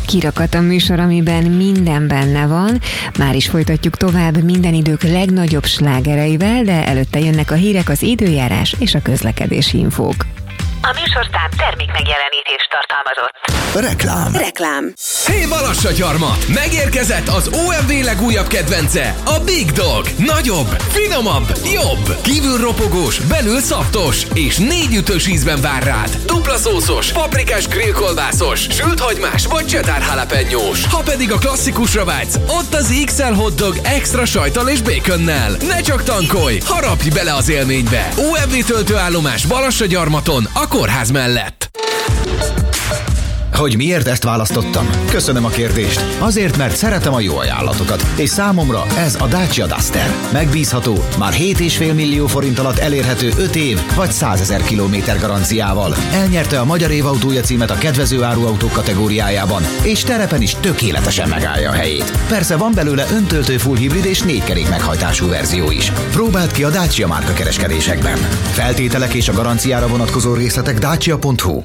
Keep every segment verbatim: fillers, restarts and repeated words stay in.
Kirakat a műsor, amiben minden benne van. Már is folytatjuk tovább minden idők legnagyobb slágereivel, de előtte jönnek a hírek, az időjárás és a közlekedési infók. A műsorszám termék megjelenítést tartalmazott. Reklám. Reklám. Hé, Balassagyarmat! Megérkezett az o em vé legújabb kedvence, a Big Dog. Nagyobb, finomabb, jobb. Kívül ropogós, belül szaftos, és négy ütős ízben vár rád. Dupla szószos, paprikás grillkolbászos, sült hagymás vagy cheddar jalapenyós. Ha pedig a klasszikusra vágysz, ott az iksz el hotdog extra sajttal és baconnel. Ne csak tankolj, harapj bele az élménybe. o em vé töltőállomás Balassagyarmaton, a kórház mellett. Hogy miért ezt választottam? Köszönöm a kérdést. Azért, mert szeretem a jó ajánlatokat, és számomra ez a Dacia Duster. Megbízható, már hét egész öt millió forint alatt elérhető öt év vagy százezer kilométer garanciával. Elnyerte a Magyar Év autója címet a kedvező áruautók kategóriájában, és terepen is tökéletesen megállja a helyét. Persze van belőle öntöltő full hibrid és négy kerék meghajtású verzió is. Próbáld ki a Dacia márka kereskedésekben. Feltételek és a garanciára vonatkozó részletek dacia pont hu.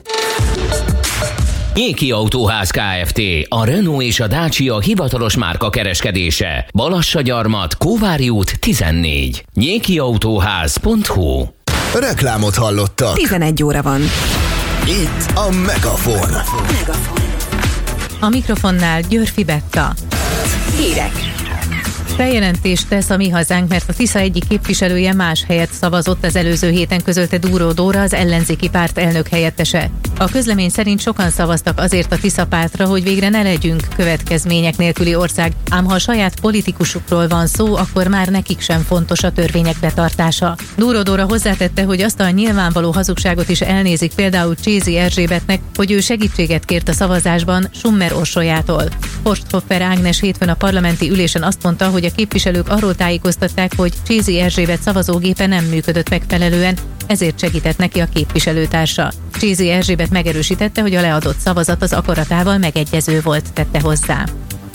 Nyéki Autóház Kft. A Renault és a Dacia hivatalos márka kereskedése. Balassagyarmat, Kóvári út tizennégy. nyéki autóház pont hu. Reklámot hallottak. tizenegy óra van. Itt a Megafon. Megafon. A mikrofonnál Györfi Betta. Hírek. Feljelentést tesz a Mi Hazánk, mert a Tisza egyik képviselője más helyet szavazott, az előző héten közölte Dúró Dóra, az ellenzéki párt elnök helyettese. A közlemény szerint sokan szavaztak azért a Tisza pártra, hogy végre ne legyünk következmények nélküli ország, ám ha a saját politikusukról van szó, akkor már nekik sem fontos a törvények betartása. Dúró Dóra hozzátette, hogy azt a nyilvánvaló hazugságot is elnézik például Csézi Erzsébetnek, hogy ő segítséget kért a szavazásban Summer Orsolyától. Forsthoffer Ágnes hétfőn a parlamenti ülésen azt mondta, hogy a képviselők arról tájékoztatták, hogy Csézi Erzsébet szavazógépe nem működött megfelelően, ezért segített neki a képviselőtársa. Csézi Erzsébet megerősítette, hogy a leadott szavazat az akaratával megegyező volt, tette hozzá.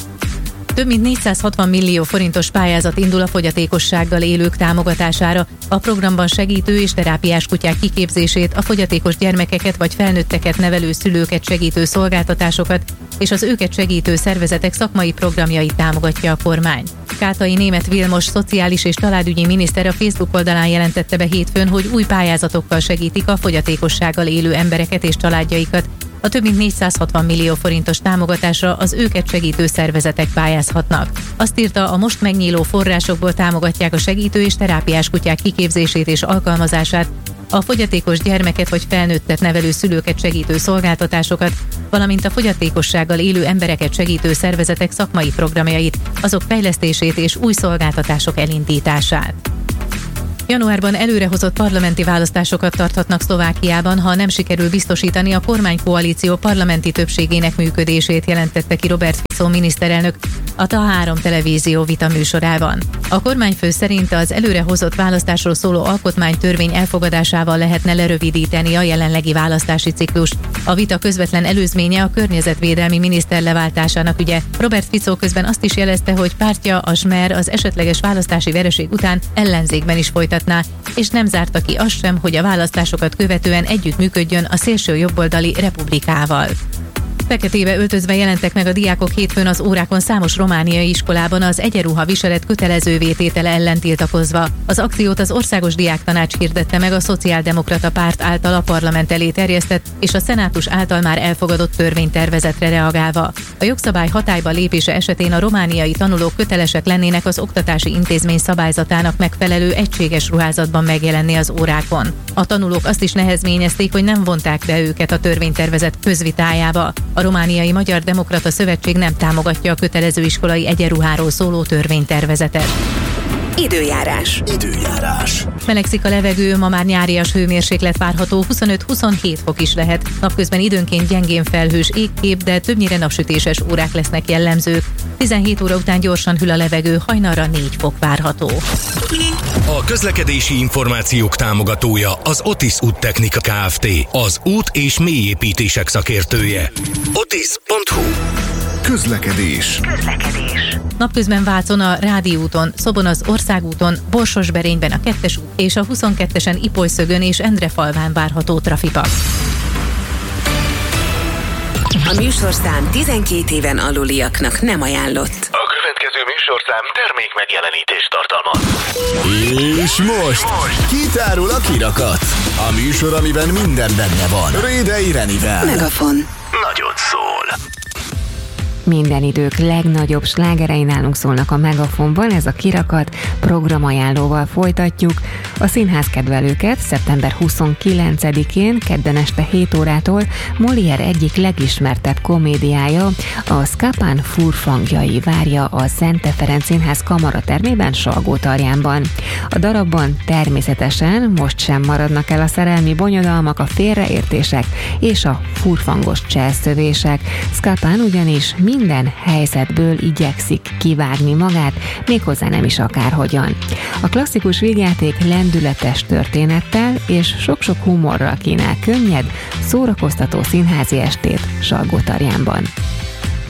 Több mint négyszázhatvan millió forintos pályázat indul a fogyatékossággal élők támogatására. A programban segítő és terápiás kutyák kiképzését, a fogyatékos gyermekeket vagy felnőtteket nevelő szülőket segítő szolgáltatásokat és az őket segítő szervezetek szakmai programjait támogatja a kormány. Kátai Németh Vilmos szociális és családügyi miniszter a Facebook oldalán jelentette be hétfőn, hogy új pályázatokkal segítik a fogyatékossággal élő embereket és családjaikat. A több mint négyszázhatvan millió forintos támogatásra az őket segítő szervezetek pályázhatnak. Azt írta, a most megnyíló forrásokból támogatják a segítő és terápiás kutyák kiképzését és alkalmazását, a fogyatékos gyermeket vagy felnőttet nevelő szülőket segítő szolgáltatásokat, valamint a fogyatékossággal élő embereket segítő szervezetek szakmai programjait, azok fejlesztését és új szolgáltatások elindítását. Januárban előrehozott parlamenti választásokat tarthatnak Szlovákiában, ha nem sikerül biztosítani a kormánykoalíció parlamenti többségének működését, jelentette ki Robert Fico miniszterelnök a T A három televízió vita műsorában. A kormányfő szerint az előrehozott választásról szóló alkotmánytörvény elfogadásával lehetne lerövidíteni a jelenlegi választási ciklust. A vita közvetlen előzménye a környezetvédelmi miniszter leváltásának ügye. Robert Fico közben azt is jelezte, hogy pártja, a Smer az esetleges választási vereség után ellenzékben is folytatná, és nem zárta ki azt sem, hogy a választásokat követően együttműködjön a szélső jobboldali Republikával. Feketébe öltözve jelentek meg a diákok hétfőn az órákon számos romániai iskolában az egyenruha viselet kötelezővé tétele ellen tiltakozva. Az akciót az Országos Diáktanács hirdette meg a Szociáldemokrata Párt által a parlament elé terjesztett és a szenátus által már elfogadott törvénytervezetre reagálva. A jogszabály hatályba lépése esetén a romániai tanulók kötelesek lennének az oktatási intézmény szabályzatának megfelelő egységes ruházatban megjelenni az órákon. A tanulók azt is nehezményezték, hogy nem vonták be őket a törvénytervezet közvitájába. A Romániai Magyar Demokrata Szövetség nem támogatja a kötelező iskolai egyenruháról szóló törvénytervezetet. Időjárás. Időjárás. Melegszik a levegő, ma már nyárias hőmérséklet várható, huszonöt-huszonhét fok is lehet. Napközben időnként gyengén felhős égkép, de többnyire napsütéses órák lesznek jellemzők. tizenhét óra után gyorsan hűl a levegő, hajnalra négy fok várható. A közlekedési információk támogatója az Otis Úttechnika Kft. Az út- és mélyépítések szakértője. otis pont hu. Közlekedés. Közlekedés. Napközben Vácon a Rádi úton, Szobon az Országúton, Borsosberényben a kettes út és a huszonkettesen Ipolyszögön és Endrefalván várható trafipak. A műsorszám tizenkét éven aluliaknak nem ajánlott. A következő műsorszám termék megjelenítést tartalmaz. És most, most kitárul a kirakat. A műsor, amiben minden benne van. Rédei Renivel. Megafon. Nagyot szól. Minden idők legnagyobb slágerei nálunk szólnak a Megafonban, ez a kirakat, programajánlóval folytatjuk. A színház kedvelőket szeptember huszonkilencedikén, kedden este hét órától Molière egyik legismertebb komédiája, a Scapin furfangjai várja a Zente Ferenc Színház kamaratermében, Salgótarjánban. A darabban természetesen most sem maradnak el a szerelmi bonyodalmak, a félreértések és a furfangos cselszövések. Scapin ugyanis minden helyzetből igyekszik kivágni magát, méghozzá nem is akárhogyan. A klasszikus vígjáték lendületes történettel és sok-sok humorral kínál könnyed, szórakoztató színházi estét Salgótarjánban.